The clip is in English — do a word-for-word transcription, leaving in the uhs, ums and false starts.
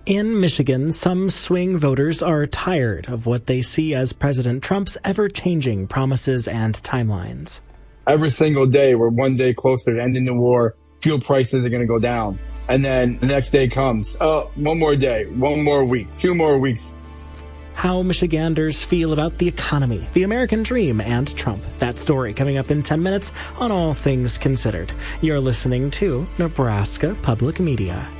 In Michigan, some swing voters are tired of what they see as President Trump's ever-changing promises and timelines. Every single day, we're one day closer to ending the war. Fuel prices are going to go down. And then the next day comes, oh, one more day, one more week, two more weeks. How Michiganders feel about the economy, the American dream, and Trump. That story coming up in ten minutes on All Things Considered. You're listening to Nebraska Public Media.